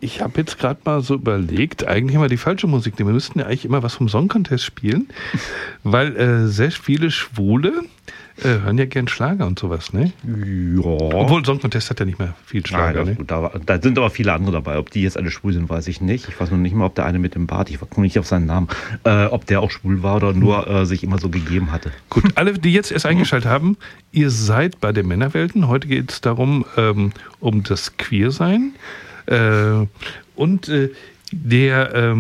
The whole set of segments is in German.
Ich habe jetzt gerade mal so überlegt, eigentlich haben wir die falsche Musik nehmen. Wir müssten ja eigentlich immer was vom Song Contest spielen, weil sehr viele Schwule hören ja gern Schlager und sowas, ne? Ja. Obwohl Song Contest hat ja nicht mehr viel Schlager, Nein, da sind aber viele andere dabei. Ob die jetzt alle schwul sind, weiß ich nicht. Ich weiß noch nicht mal, ob der eine mit dem Bart, ich komme nicht auf seinen Namen, ob der auch schwul war oder nur sich immer so gegeben hatte. Gut, alle, die jetzt erst eingeschaltet haben, ihr seid bei den Männerwelten. Heute geht es darum, um das Queersein. Und der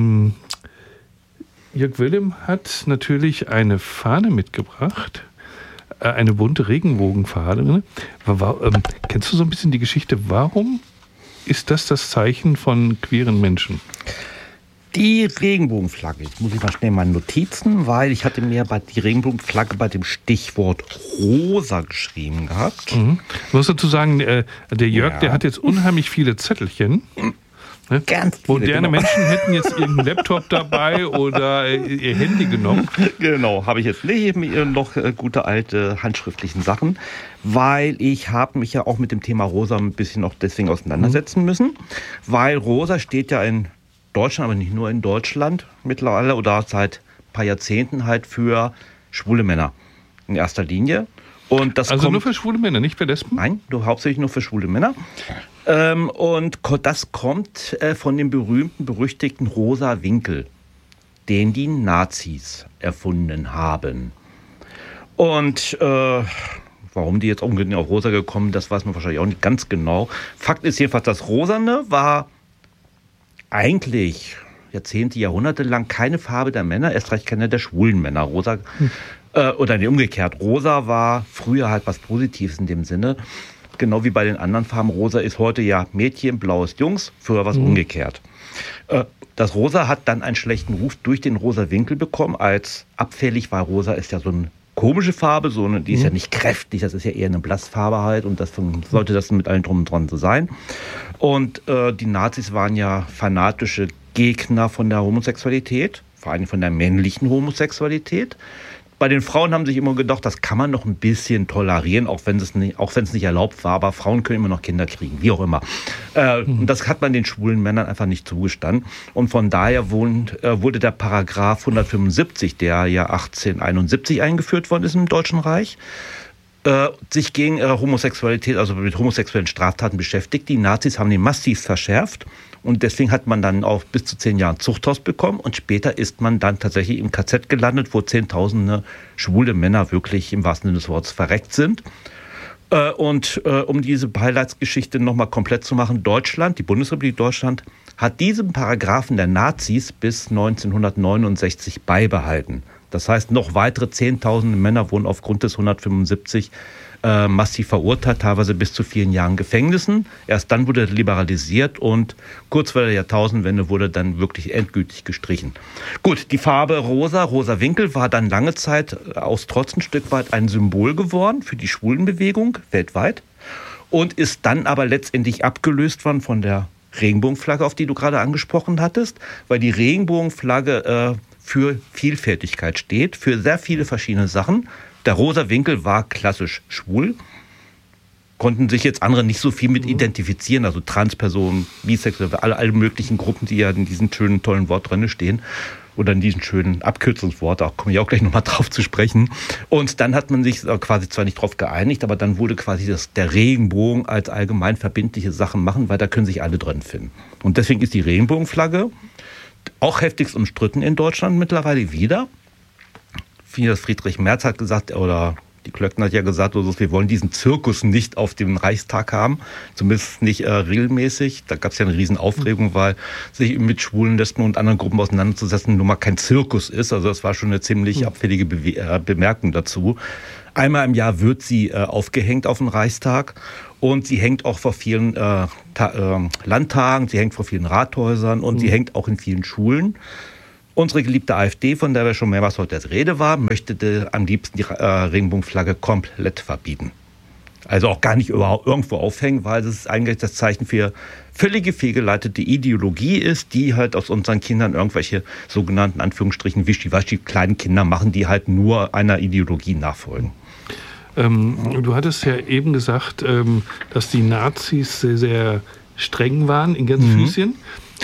Jörg Willem hat natürlich eine Fahne mitgebracht, eine bunte Regenbogenfahne. Kennst du so ein bisschen die Geschichte? Warum ist das Zeichen von queeren Menschen? Die Regenbogenflagge. Jetzt muss ich mal schnell meine Notizen, weil ich hatte mir die Regenbogenflagge bei dem Stichwort rosa geschrieben gehabt. Mhm. Ich muss dazu sagen, der Jörg, der hat jetzt unheimlich viele Zettelchen. Ne? Ganz viele, moderne Menschen hätten jetzt ihren Laptop dabei oder ihr Handy genommen. Genau, habe ich jetzt nicht. Noch gute alte handschriftlichen Sachen, weil ich habe mich ja auch mit dem Thema rosa ein bisschen auch deswegen auseinandersetzen müssen, weil rosa steht ja in Deutschland, aber nicht nur in Deutschland mittlerweile oder seit ein paar Jahrzehnten halt für schwule Männer in erster Linie. Und das also nur für schwule Männer, nicht für Lesben? Nein, hauptsächlich nur für schwule Männer. Und das kommt von dem berühmten rosa Winkel, den die Nazis erfunden haben. Und warum die jetzt unbedingt auf rosa gekommen sind, das weiß man wahrscheinlich auch nicht ganz genau. Fakt ist jedenfalls, das Rosane war eigentlich Jahrzehnte, Jahrhunderte lang keine Farbe der Männer, erst recht keine der schwulen Männer. Rosa, oder nee, umgekehrt, rosa war früher halt was Positives in dem Sinne. Genau wie bei den anderen Farben. Rosa ist heute ja Mädchen, blau ist Jungs, früher war es umgekehrt. Das Rosa hat dann einen schlechten Ruf durch den rosa Winkel bekommen, als abfällig, weil rosa ist ja so eine komische Farbe, die ist ja nicht kräftig, das ist ja eher eine Blassfarbe halt und sollte das mit allen drum und dran so sein. Und die Nazis waren ja fanatische Gegner von der Homosexualität, vor allem von der männlichen Homosexualität. Bei den Frauen haben sich immer gedacht, das kann man noch ein bisschen tolerieren, auch wenn es nicht erlaubt war, aber Frauen können immer noch Kinder kriegen, wie auch immer. Und das hat man den schwulen Männern einfach nicht zugestanden. Und von daher wurde der Paragraph 175, der ja 1871 eingeführt worden ist im Deutschen Reich, sich gegen Homosexualität, also mit homosexuellen Straftaten beschäftigt. Die Nazis haben den massiv verschärft und deswegen hat man dann auch bis zu 10 Jahren Zuchthaus bekommen und später ist man dann tatsächlich im KZ gelandet, wo Zehntausende schwule Männer wirklich im wahrsten Sinne des Wortes verreckt sind. Und um diese Beileidsgeschichte nochmal komplett zu machen, Deutschland, die Bundesrepublik Deutschland, hat diesen Paragraphen der Nazis bis 1969 beibehalten. Das heißt, noch weitere Zehntausende Männer wurden aufgrund des 175 massiv verurteilt, teilweise bis zu 4 Jahren Gefängnissen. Erst dann wurde liberalisiert und kurz vor der Jahrtausendwende wurde dann wirklich endgültig gestrichen. Gut, die Farbe rosa Winkel, war dann lange Zeit aus Trotz ein Stück weit ein Symbol geworden für die Schwulenbewegung weltweit und ist dann aber letztendlich abgelöst worden von der Regenbogenflagge, auf die du gerade angesprochen hattest, weil die Regenbogenflagge für Vielfältigkeit steht, für sehr viele verschiedene Sachen. Der rosa Winkel war klassisch schwul, konnten sich jetzt andere nicht so viel mit identifizieren, also Transpersonen, Bisexuelle, alle möglichen Gruppen, die ja in diesem schönen, tollen Wort drin stehen oder in diesem schönen Abkürzungswort, da komme ich auch gleich nochmal drauf zu sprechen. Und dann hat man sich quasi zwar nicht drauf geeinigt, aber dann wurde quasi der Regenbogen als allgemein verbindliche Sachen machen, weil da können sich alle drin finden. Und deswegen ist die Regenbogenflagge auch heftigst umstritten in Deutschland mittlerweile wieder. Friedrich Merz hat gesagt, oder die Klöckner hat ja gesagt, wir wollen diesen Zirkus nicht auf dem Reichstag haben, zumindest nicht regelmäßig. Da gab es ja eine riesen Aufregung, weil sich mit Schwulen, Lesben und anderen Gruppen auseinanderzusetzen nun mal kein Zirkus ist. Also das war schon eine ziemlich abfällige Bemerkung dazu. Einmal im Jahr wird sie aufgehängt auf dem Reichstag und sie hängt auch vor vielen Landtagen, sie hängt vor vielen Rathäusern und sie hängt auch in vielen Schulen. Unsere geliebte AfD, von der wir schon mehrmals heute als Rede war, möchte am liebsten die Regenbogenflagge komplett verbieten. Also auch gar nicht irgendwo aufhängen, weil es eigentlich das Zeichen für völlige fehlgeleitete Ideologie ist, die halt aus unseren Kindern irgendwelche sogenannten Anführungsstrichen Wischiwaschi kleinen Kinder machen, die halt nur einer Ideologie nachfolgen. Du hattest ja eben gesagt, dass die Nazis sehr, sehr streng waren in Gänsefüßchen.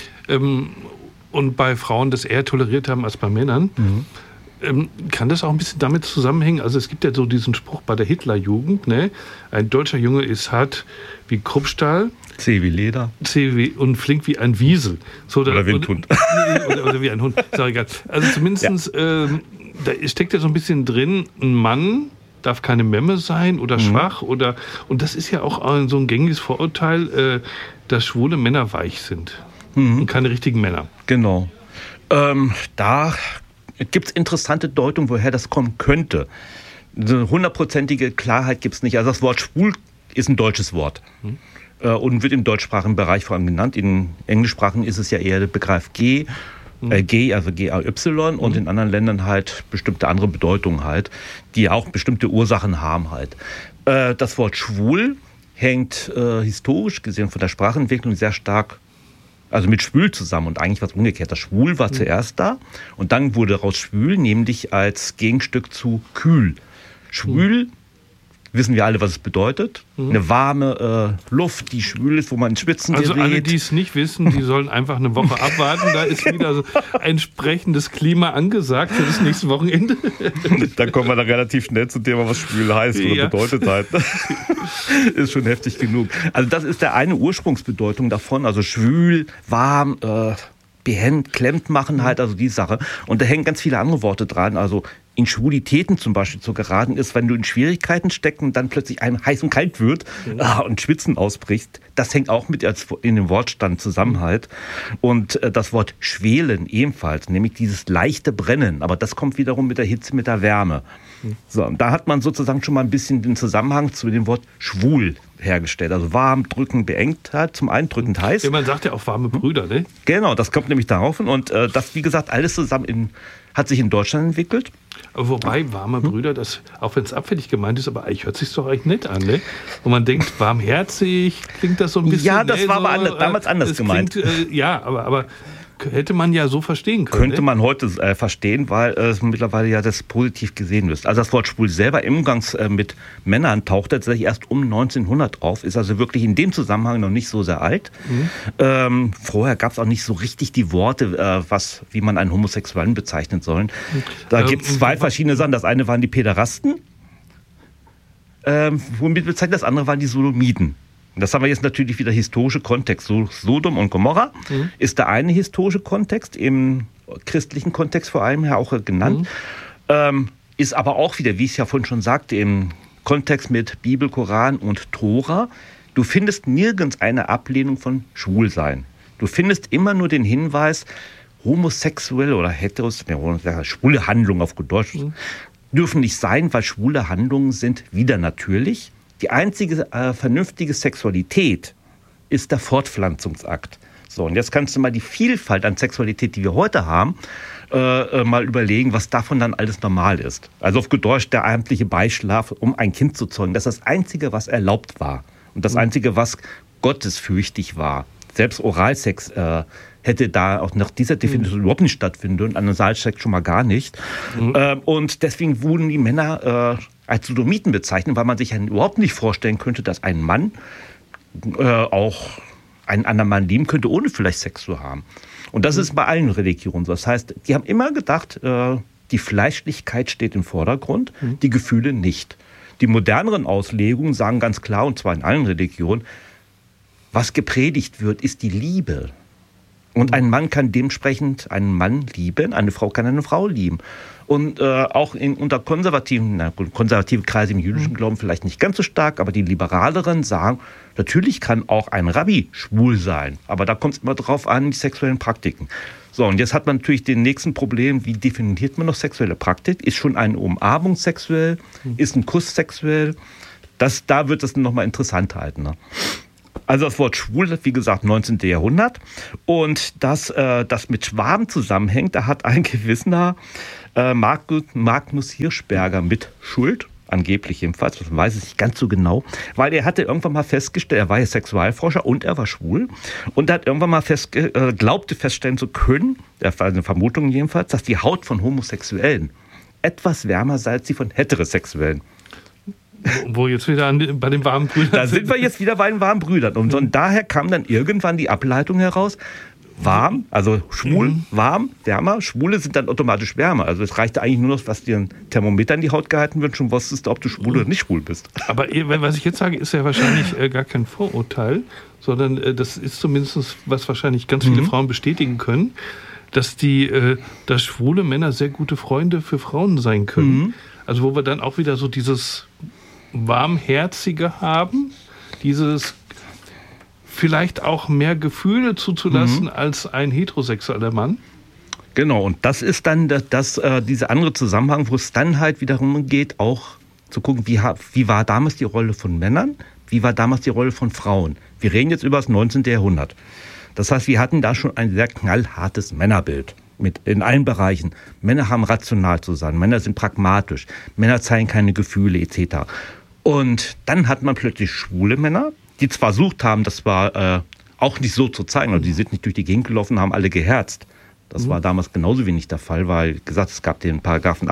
Und bei Frauen das eher toleriert haben als bei Männern. Kann das auch ein bisschen damit zusammenhängen? Also es gibt ja so diesen Spruch bei der Hitlerjugend, ne? Ein deutscher Junge ist hart wie Kruppstahl. Zäh wie Leder. Und flink wie ein Wiesel. So, oder wie ein Hund. Oder wie ein Hund, ist auch egal. Also zumindest, da steckt ja so ein bisschen drin, ein Mann darf keine Memme sein oder schwach. Und das ist ja auch so ein gängiges Vorurteil, dass schwule Männer weich sind. Und keine richtigen Männer. Genau. Da gibt es interessante Deutungen, woher das kommen könnte. Eine hundertprozentige Klarheit gibt es nicht. Also das Wort schwul ist ein deutsches Wort und wird im deutschsprachigen Bereich vor allem genannt. In Englischsprachen ist es ja eher der Begriff G, also G-A-Y, und in anderen Ländern halt bestimmte andere Bedeutungen halt, die auch bestimmte Ursachen haben halt. Das Wort schwul hängt historisch gesehen von der Sprachentwicklung sehr stark mit schwül zusammen und eigentlich was umgekehrt. Das Schwul war zuerst da und dann wurde daraus schwül, nämlich als Gegenstück zu kühl. Schwül, wissen wir alle, was es bedeutet. Eine warme Luft, die schwül ist, wo man ins Schwitzen gerät. Also alle, die es nicht wissen, die sollen einfach eine Woche abwarten. Da ist wieder so ein entsprechendes Klima angesagt für das nächste Wochenende. Dann kommen wir da relativ schnell zu dem, was schwül heißt oder bedeutet halt. Ist schon heftig genug. Also das ist der eine Ursprungsbedeutung davon. Also schwül, warm, behend, klemmt machen halt, also die Sache. Und da hängen ganz viele andere Worte dran. Also in Schwulitäten zum Beispiel zu geraten ist, wenn du in Schwierigkeiten steckst und dann plötzlich einem heiß und kalt wird und Schwitzen ausbricht. Das hängt auch mit in dem Wortstand zusammen halt. Und das Wort schwelen ebenfalls, nämlich dieses leichte Brennen. Aber das kommt wiederum mit der Hitze, mit der Wärme. So, und da hat man sozusagen schon mal ein bisschen den Zusammenhang zu dem Wort schwul hergestellt. Also warm, drückend, beengt halt, zum einen drückend heiß. Ja, man sagt ja auch warme Brüder, ne? Genau, das kommt nämlich darauf hin. Und das, wie gesagt, alles zusammen hat sich in Deutschland entwickelt. Aber wobei, warme Brüder, das, auch wenn es abfällig gemeint ist, aber eigentlich hört sich doch eigentlich nett an, ne? Und man denkt, warmherzig, klingt das so ein bisschen... Ja, das war aber damals anders gemeint. Klingt, aber hätte man ja so verstehen können. Könnte man heute verstehen, weil es mittlerweile ja das positiv gesehen wird. Also das Wort schwul selber im Umgang mit Männern taucht tatsächlich erst um 1900 auf, ist also wirklich in dem Zusammenhang noch nicht so sehr alt. Vorher gab es auch nicht so richtig die Worte, wie man einen Homosexuellen bezeichnen soll. Da gibt es zwei verschiedene Sachen. Das eine waren die Päderasten, womit bezeichnet, das andere waren die Sodomiten. Das haben wir jetzt natürlich wieder historische Kontext. Sodom und Gomorra ist der eine historische Kontext, im christlichen Kontext vor allem ja auch genannt. Ist aber auch wieder, wie ich es ja vorhin schon sagte, im Kontext mit Bibel, Koran und Tora. Du findest nirgends eine Ablehnung von Schwulsein. Du findest immer nur den Hinweis, homosexuelle oder heterosexuelle, schwule Handlungen auf gut Deutsch dürfen nicht sein, weil schwule Handlungen sind widernatürlich. Die einzige vernünftige Sexualität ist der Fortpflanzungsakt. So, und jetzt kannst du mal die Vielfalt an Sexualität, die wir heute haben, mal überlegen, was davon dann alles normal ist. Also auf gut Deutsch der abendliche Beischlaf, um ein Kind zu zeugen. Das ist das Einzige, was erlaubt war. Und das Einzige, was gottesfürchtig war. Selbst Oralsex hätte da auch nach dieser Definition überhaupt nicht stattfinden und Analsex schon mal gar nicht. Und deswegen wurden die Männer als Sodomiten bezeichnet, weil man sich ja überhaupt nicht vorstellen könnte, dass ein Mann auch einen anderen Mann lieben könnte, ohne vielleicht Sex zu haben. Und das ist bei allen Religionen so. Das heißt, die haben immer gedacht, die Fleischlichkeit steht im Vordergrund, die Gefühle nicht. Die moderneren Auslegungen sagen ganz klar, und zwar in allen Religionen, was gepredigt wird, ist die Liebe. Und ein Mann kann dementsprechend einen Mann lieben, eine Frau kann eine Frau lieben. Und auch unter konservativen Kreisen im jüdischen Glauben vielleicht nicht ganz so stark, aber die Liberaleren sagen, natürlich kann auch ein Rabbi schwul sein. Aber da kommt es immer drauf an, die sexuellen Praktiken. So, und jetzt hat man natürlich den nächsten Problem, wie definiert man noch sexuelle Praktik? Ist schon eine Umarmung sexuell? Ist ein Kuss sexuell? Da wird es nochmal interessant halten. Ne? Also das Wort schwul, wie gesagt, 19. Jahrhundert. Und das mit Schwaben zusammenhängt, da hat ein gewisser Magnus Hirschberger mit Schuld, angeblich jedenfalls, das weiß ich nicht ganz so genau, weil er hatte irgendwann mal festgestellt, er war ja Sexualforscher und er war schwul und er hat irgendwann mal glaubte feststellen zu können, das war eine Vermutung jedenfalls, dass die Haut von Homosexuellen etwas wärmer sei als die von Heterosexuellen. Wo jetzt wieder bei den warmen Brüdern Da sind wir jetzt wieder bei den warmen Brüdern. Und daher kam dann irgendwann die Ableitung heraus, warm, also schwul, warm, wärmer. Schwule sind dann automatisch wärmer. Also es reichte eigentlich nur noch, was dir ein Thermometer in die Haut gehalten wird, schon wusstest du, ob du schwul oder nicht schwul bist. Aber was ich jetzt sage, ist ja wahrscheinlich gar kein Vorurteil, sondern das ist zumindest, was wahrscheinlich ganz viele Frauen bestätigen können, dass dass schwule Männer sehr gute Freunde für Frauen sein können. Also wo wir dann auch wieder so dieses Warmherzige haben, dieses vielleicht auch mehr Gefühle zuzulassen als ein heterosexueller Mann. Genau, und das ist dann dieser andere Zusammenhang, wo es dann halt wiederum geht, auch zu gucken, wie war damals die Rolle von Männern, wie war damals die Rolle von Frauen. Wir reden jetzt über das 19. Jahrhundert. Das heißt, wir hatten da schon ein sehr knallhartes Männerbild in allen Bereichen. Männer haben rational zu sein, Männer sind pragmatisch, Männer zeigen keine Gefühle etc. Und dann hat man plötzlich schwule Männer, die zwar versucht haben, das war auch nicht so zu zeigen, also die sind nicht durch die Gegend gelaufen, haben alle geherzt. Das war damals genauso wenig der Fall, weil, gesagt, es gab den Paragraphen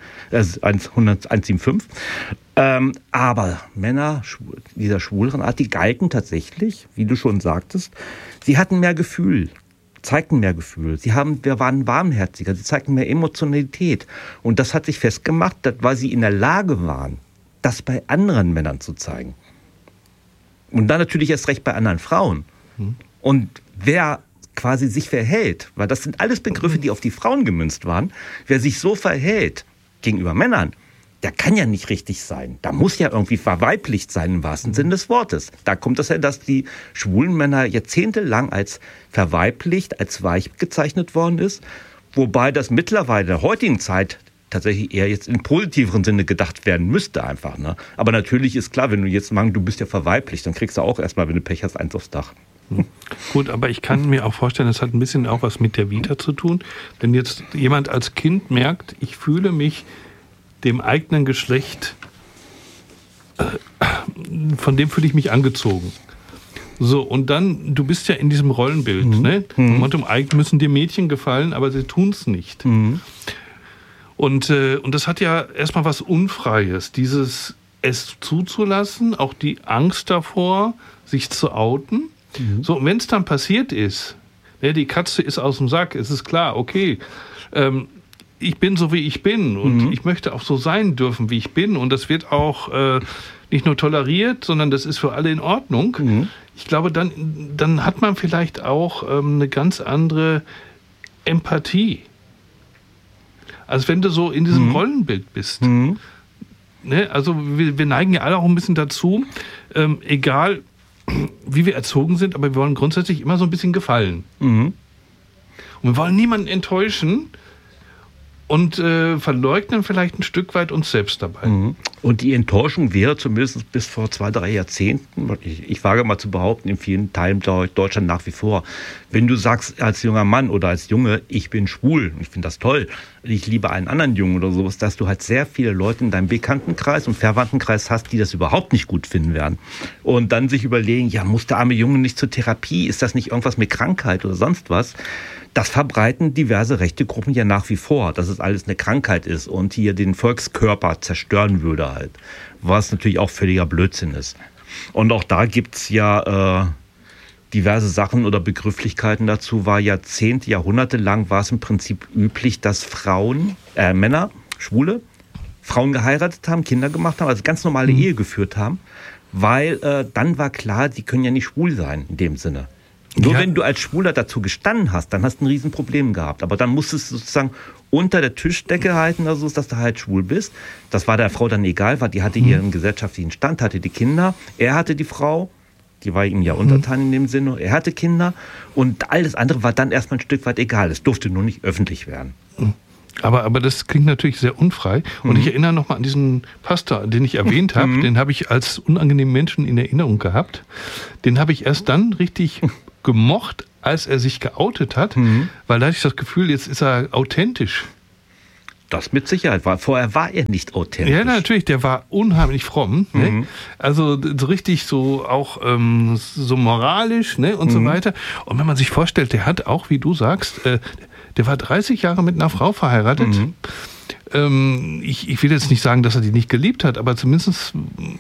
175. Aber Männer dieser schwuleren Art, die galten tatsächlich, wie du schon sagtest, sie hatten mehr Gefühl, zeigten mehr Gefühl. Wir waren warmherziger, sie zeigten mehr Emotionalität. Und das hat sich festgemacht, weil sie in der Lage waren, das bei anderen Männern zu zeigen. Und dann natürlich erst recht bei anderen Frauen. Und wer quasi sich verhält, weil das sind alles Begriffe, die auf die Frauen gemünzt waren, wer sich so verhält gegenüber Männern, der kann ja nicht richtig sein. Da muss ja irgendwie verweiblicht sein im wahrsten Sinne des Wortes. Da kommt es ja, dass die schwulen Männer jahrzehntelang als verweiblicht, als weich gezeichnet worden ist, wobei das mittlerweile in der heutigen Zeit tatsächlich eher jetzt im positiveren Sinne gedacht werden müsste einfach. Ne? Aber natürlich ist klar, wenn du jetzt sagst, du bist ja verweiblicht, dann kriegst du auch erstmal, wenn du Pech hast, eins aufs Dach. Gut, aber ich kann mir auch vorstellen, das hat ein bisschen auch was mit der Vita zu tun. Wenn jetzt jemand als Kind merkt, ich fühle mich dem eigenen Geschlecht, von dem fühle ich mich angezogen. So, und dann, du bist ja in diesem Rollenbild. Ne? Und eigentlich müssen dir Mädchen gefallen, aber sie tun es nicht. Und das hat ja erstmal was Unfreies, dieses es zuzulassen, auch die Angst davor, sich zu outen. So, und wenn es dann passiert ist, ne, die Katze ist aus dem Sack, es ist klar, okay, ich bin so, wie ich bin und ich möchte auch so sein dürfen, wie ich bin und das wird auch nicht nur toleriert, sondern das ist für alle in Ordnung. Ich glaube, dann hat man vielleicht auch eine ganz andere Empathie. Also wenn du so in diesem Rollenbild bist. Ne, also wir neigen ja alle auch ein bisschen dazu, egal wie wir erzogen sind, aber wir wollen grundsätzlich immer so ein bisschen gefallen. Und wir wollen niemanden enttäuschen und verleugnen vielleicht ein Stück weit uns selbst dabei. Und die Enttäuschung wäre zumindest bis vor 2-3 Jahrzehnten, ich wage mal zu behaupten, in vielen Teilen Deutschland nach wie vor, wenn du sagst als junger Mann oder als Junge, ich bin schwul, ich finde das toll, ich liebe einen anderen Jungen oder sowas, dass du halt sehr viele Leute in deinem Bekanntenkreis und Verwandtenkreis hast, die das überhaupt nicht gut finden werden. Und dann sich überlegen, ja, muss der arme Junge nicht zur Therapie? Ist das nicht irgendwas mit Krankheit oder sonst was? Das verbreiten diverse rechte Gruppen ja nach wie vor, dass es alles eine Krankheit ist und hier den Volkskörper zerstören würde halt. Was natürlich auch völliger Blödsinn ist. Und auch da gibt's ja diverse Sachen oder Begrifflichkeiten dazu. War Jahrhunderte lang war es im Prinzip üblich, dass Männer, Schwule, Frauen geheiratet haben, Kinder gemacht haben, also ganz normale Ehe geführt haben, weil dann war klar, die können ja nicht schwul sein in dem Sinne. Nur wenn du als Schwuler dazu gestanden hast, dann hast du ein Riesenproblem gehabt. Aber dann musstest du sozusagen unter der Tischdecke halten, also dass du halt schwul bist. Das war der Frau dann egal, weil die hatte ihren gesellschaftlichen Stand, hatte die Kinder. Er hatte die Frau, die war ihm ja untertan in dem Sinne. Er hatte Kinder und alles andere war dann erstmal ein Stück weit egal. Es durfte nur nicht öffentlich werden. Aber das klingt natürlich sehr unfrei. Und ich erinnere nochmal an diesen Pastor, den ich erwähnt habe. Den habe ich als unangenehmen Menschen in Erinnerung gehabt. Den habe ich erst dann richtig gemocht, als er sich geoutet hat, weil da hatte ich das Gefühl, jetzt ist er authentisch. Das mit Sicherheit war. Vorher war er nicht authentisch. Ja, natürlich, der war unheimlich fromm. Ne? Also so richtig so auch so moralisch, ne? Und so weiter. Und wenn man sich vorstellt, der hat auch, wie du sagst, der war 30 Jahre mit einer Frau verheiratet. ich will jetzt nicht sagen, dass er die nicht geliebt hat, aber zumindest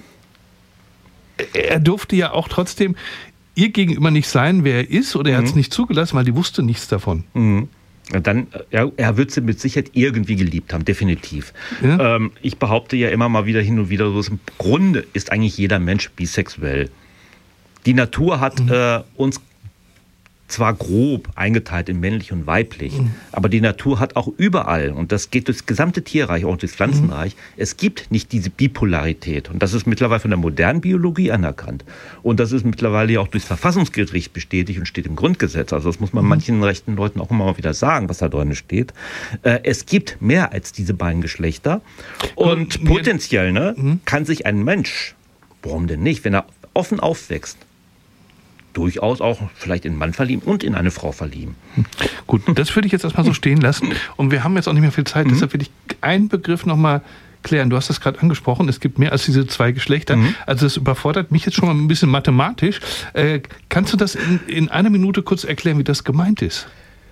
er durfte ja auch trotzdem ihr gegenüber nicht sein, wer er ist, oder er hat es nicht zugelassen, weil die wusste nichts davon. Dann, er wird sie mit Sicherheit irgendwie geliebt haben, definitiv. Ja? Ich behaupte ja immer mal wieder hin und wieder, so im Grunde ist eigentlich jeder Mensch bisexuell. Die Natur hat uns zwar grob eingeteilt in männlich und weiblich, aber die Natur hat auch überall, und das geht durchs gesamte Tierreich, auch durchs Pflanzenreich, es gibt nicht diese Bipolarität. Und das ist mittlerweile von der modernen Biologie anerkannt. Und das ist mittlerweile auch durchs Verfassungsgericht bestätigt und steht im Grundgesetz. Also das muss man manchen rechten Leuten auch immer mal wieder sagen, was da drin steht. Es gibt mehr als diese beiden Geschlechter. Und potenziell kann sich ein Mensch, warum denn nicht, wenn er offen aufwächst, durchaus auch vielleicht in einen Mann verlieben und in eine Frau verlieben. Gut, das würde ich jetzt erstmal so stehen lassen. Und wir haben jetzt auch nicht mehr viel Zeit, deshalb will ich einen Begriff nochmal klären. Du hast das gerade angesprochen, es gibt mehr als diese zwei Geschlechter. Also das überfordert mich jetzt schon mal ein bisschen mathematisch. Kannst du das in einer Minute kurz erklären, wie das gemeint ist?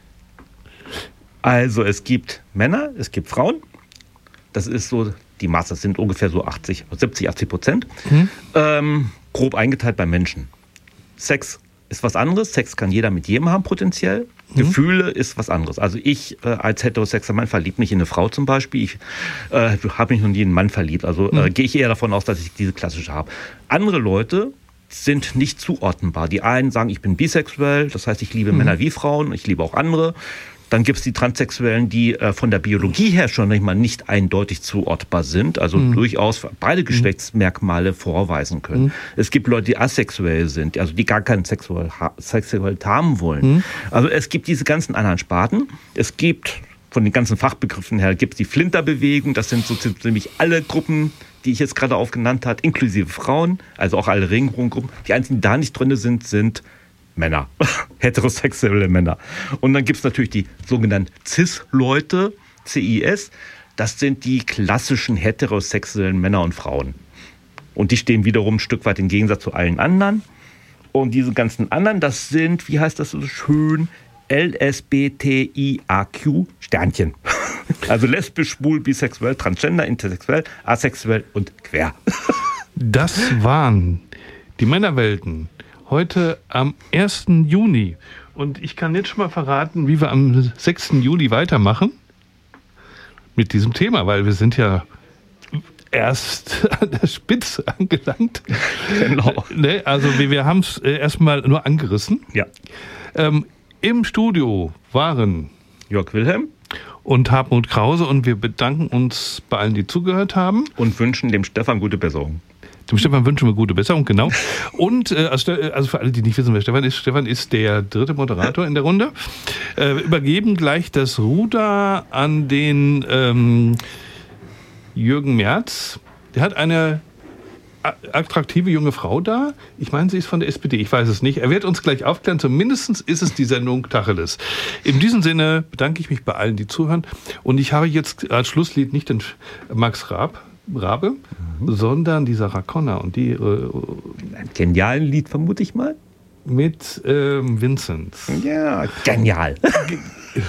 Also es gibt Männer, es gibt Frauen. Das ist so, die Maße sind ungefähr so 70-80%. Grob eingeteilt bei Menschen. Sex ist was anderes. Sex kann jeder mit jedem haben, potenziell. Gefühle ist was anderes. Also ich als heterosexueller Mann verliebt mich in eine Frau zum Beispiel. Ich habe mich noch nie in einen Mann verliebt. Also gehe ich eher davon aus, dass ich diese klassische habe. Andere Leute sind nicht zuordnenbar. Die einen sagen, ich bin bisexuell. Das heißt, ich liebe Männer wie Frauen. Ich liebe auch andere. Dann gibt es die Transsexuellen, die von der Biologie her schon nicht eindeutig zuordnbar sind, also durchaus beide Geschlechtsmerkmale vorweisen können. Es gibt Leute, die asexuell sind, also die gar keinen Sexualität haben wollen. Also es gibt diese ganzen anderen Sparten. Es gibt, von den ganzen Fachbegriffen her, gibt es die Flinterbewegung. Das sind so ziemlich alle Gruppen, die ich jetzt gerade aufgenannt habe, inklusive Frauen, also auch alle Regenbogengruppen. Die einzigen, die da nicht drin sind Männer, heterosexuelle Männer. Und dann gibt es natürlich die sogenannten Cis-Leute, CIS. Das sind die klassischen heterosexuellen Männer und Frauen. Und die stehen wiederum ein Stück weit im Gegensatz zu allen anderen. Und diese ganzen anderen, das sind, wie heißt das so schön, LSBTIAQ Sternchen. Also lesbisch, schwul, bisexuell, transgender, intersexuell, asexuell und quer. Das waren die Männerwelten. Heute am 1. Juni. Und ich kann jetzt schon mal verraten, wie wir am 6. Juli weitermachen mit diesem Thema, weil wir sind ja erst an der Spitze angelangt. Genau. Also wir haben es erstmal nur angerissen. Ja. Im Studio waren Jörg Wilhelm und Hartmut Krause, und wir bedanken uns bei allen, die zugehört haben. Und wünschen dem Stefan gute Besserung. Dem Stefan wünschen wir gute Besserung, genau. Und also für alle, die nicht wissen, wer Stefan ist der dritte Moderator in der Runde. Übergeben gleich das Ruder an den Jürgen Merz. Der hat eine attraktive junge Frau da. Ich meine, sie ist von der SPD. Ich weiß es nicht. Er wird uns gleich aufklären. Zumindest ist es die Sendung Tacheles. In diesem Sinne bedanke ich mich bei allen, die zuhören. Und ich habe jetzt als Schlusslied nicht den Max Rabe, sondern die Sarah Connor und die ein genialen Lied, vermute ich mal. Mit Vincent. Ja, genial.